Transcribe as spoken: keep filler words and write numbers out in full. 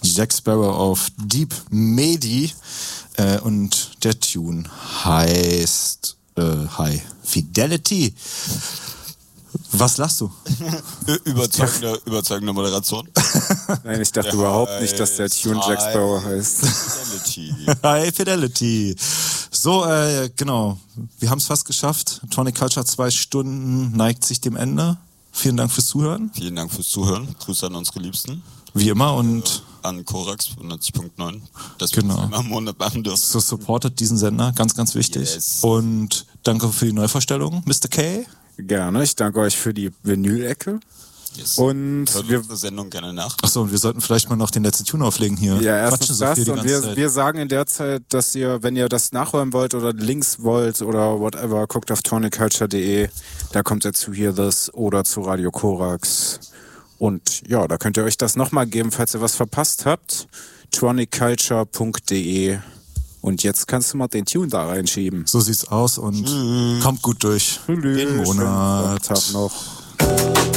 Jack Sparrow auf Deep Medi. Äh, und der Tune heißt äh, High Fidelity. Was lachst du? Überzeugende, überzeugende Moderation. Nein, ich dachte ja, überhaupt nicht, dass der Tune Jack Sparrow heißt. Fidelity. High Fidelity. So, äh, genau. Wir haben es fast geschafft. Tonic Culture zwei Stunden neigt sich dem Ende. Vielen Dank fürs Zuhören. Vielen Dank fürs Zuhören. Grüße an unsere Liebsten. Wie immer und... An Korax neunzig Punkt neun. Das genau. wir immer im Monat machen dürfen. So supportet diesen Sender. Ganz, ganz wichtig. Yes. Und danke für die Neuvorstellung, Mister K. Gerne. Ich danke euch für die Vinyl-Ecke. Yes. Und hört wir unsere Sendung gerne nach. Achso, und wir sollten vielleicht mal noch den letzten Tune auflegen hier. Ja, erstens so das. viel Und wir, wir sagen in der Zeit, dass ihr, wenn ihr das nachhören wollt oder Links wollt oder whatever, guckt auf tonic culture punkt de. Da kommt ihr zu Hear This oder zu Radio Korax. Und ja, da könnt ihr euch das nochmal geben, falls ihr was verpasst habt. tonic culture punkt de. Und jetzt kannst du mal den Tune da reinschieben. So sieht's aus und Tschüss. Kommt gut durch Tschüss. den Monat. Schönen Tag noch.